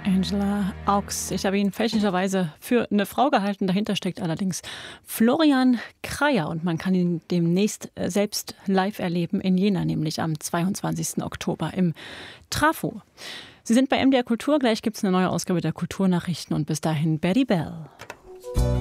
Angela Augs. Ich habe ihn fälschlicherweise für eine Frau gehalten. Dahinter steckt allerdings Florian Kreyer und man kann ihn demnächst selbst live erleben in Jena, nämlich am 22. Oktober im Trafo. Sie sind bei MDR Kultur. Gleich gibt es eine neue Ausgabe der Kulturnachrichten und bis dahin Betty Bell.